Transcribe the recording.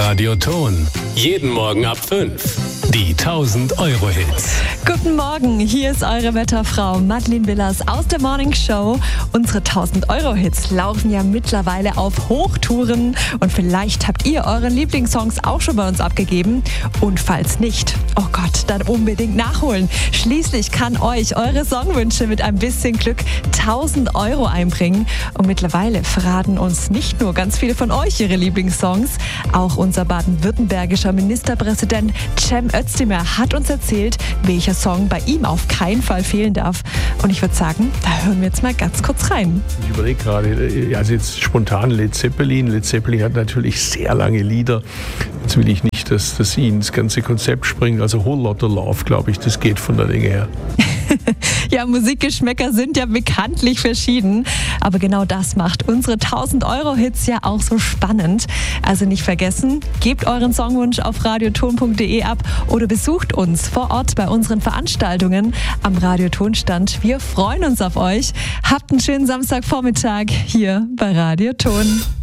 Radio Ton. Jeden Morgen ab 5. Die 1000-Euro-Hits. Guten Morgen, hier ist eure Wetterfrau Madeleine Willers aus der Morning Show. Unsere 1000-Euro-Hits laufen ja mittlerweile auf Hochtouren und vielleicht habt ihr eure Lieblingssongs auch schon bei uns abgegeben. Und falls nicht, oh Gott, dann unbedingt nachholen. Schließlich kann euch eure Songwünsche mit ein bisschen Glück 1000 Euro einbringen. Und mittlerweile verraten uns nicht nur ganz viele von euch ihre Lieblingssongs, auch unser baden-württembergischer Ministerpräsident Cem Özdemir hat uns erzählt, welcher Song bei ihm auf keinen Fall fehlen darf. Und ich würde sagen, da hören wir jetzt mal ganz kurz rein. Ich überlege gerade, also jetzt spontan Led Zeppelin. Led Zeppelin hat natürlich sehr lange Lieder. Jetzt will ich nicht, dass sie ins ganze Konzept springt. Also Whole Lotta Love, glaube ich, das geht von der Länge her. Ja, Musikgeschmäcker sind ja bekanntlich verschieden. Aber genau das macht unsere 1000-Euro-Hits ja auch so spannend. Also nicht vergessen, gebt euren Songwunsch auf radioton.de ab oder besucht uns vor Ort bei unseren Veranstaltungen am Radioton-Stand. Wir freuen uns auf euch. Habt einen schönen Samstagvormittag hier bei Radio Ton.